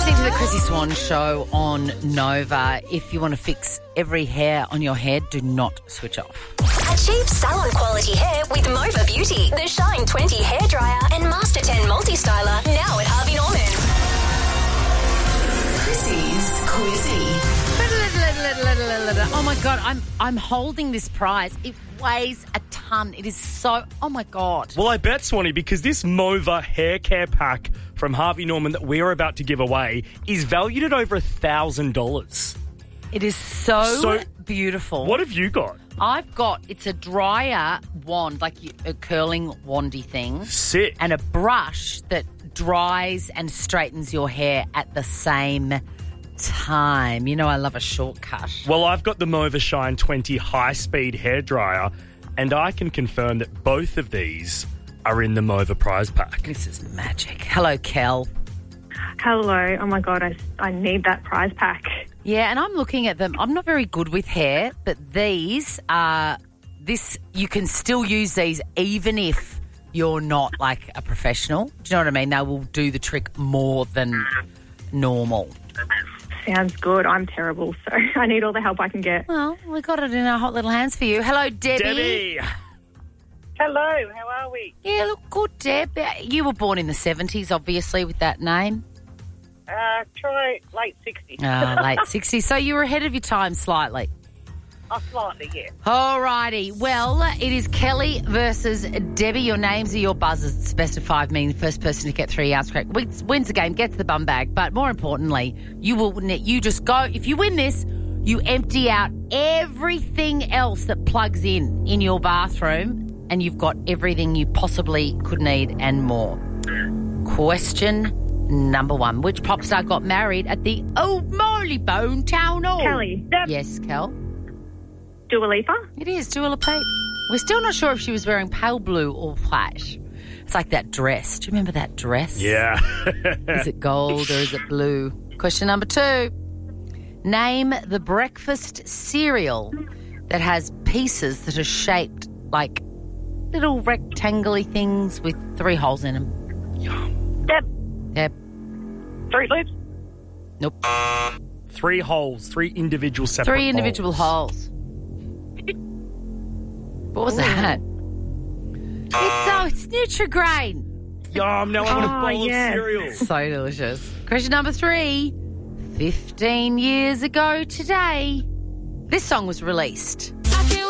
listening to the Chrissy Swan Show on Nova. If you want to fix every hair on your head, do not switch off. Achieve salon quality hair with Mova Beauty, the Shine 20 hairdryer and Master 10 multi-styler now at Harvey Norman. Chrissy's Quizzy. Oh my God, I'm holding this prize. It weighs a ton. It is so, oh my God. Well, I bet, Swanee, because this Mova hair care pack from Harvey Norman that we're about to give away is valued at over $1,000. It is so beautiful. What have you got? It's a dryer wand, like a curling wandy thing. Sick. And a brush that dries and straightens your hair at the same time. You know I love a shortcut. Well, I've got the Mova Shine 20 high-speed hairdryer, and I can confirm that both of these are in the Mova prize pack. This is magic. Hello, Kel. Hello. Oh, my God, I need that prize pack. Yeah, and I'm looking at them. I'm not very good with hair, but these are... you can still use these even if you're not, like, a professional. Do you know what I mean? They will do the trick more than normal. Sounds good. I'm terrible, so I need all the help I can get. Well, we got it in our hot little hands for you. Hello, Debbie. Debbie! Hello, how are we? Yeah, look good, Deb. You were born in the 70s, obviously, with that name. Try late 60s. Late 60s. So you were ahead of your time slightly. Oh, slightly, yeah. All righty. Well, it is Kelly versus Debbie. Your names are your buzzers that specify me. The first person to get 3 answers correct wins the game, gets the bum bag. But more importantly, you just go. If you win this, you empty out everything else that plugs in your bathroom, and you've got everything you possibly could need and more. Question number 1. Which pop star got married at the Old Marylebone Town Hall? Kelly. Deb. Yes, Kel. Dua Lipa. It is, Dua Lipa. We're still not sure if she was wearing pale blue or white. It's like that dress. Do you remember that dress? Yeah. Is it gold or is it blue? Question number 2. Name the breakfast cereal that has pieces that are shaped like little rectangular things with 3 holes in them. Yum. Deb. Fruit Loops. Nope. 3 holes, 3 individual separate 3 individual holes. What was that? It's Nutri-Grain. Yum, now I want a bowl of cereal. So delicious. Question number 3. 15 years ago today, this song was released.